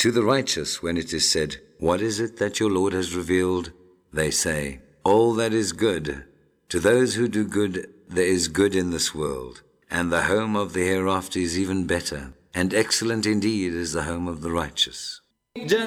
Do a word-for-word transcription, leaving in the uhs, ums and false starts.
To the righteous, when it is said, "What is it that your Lord has revealed?" they say, "All that is good. To those who do good, there is good in this world, and the home of the hereafter is even better, and excellent indeed is the home of the righteous."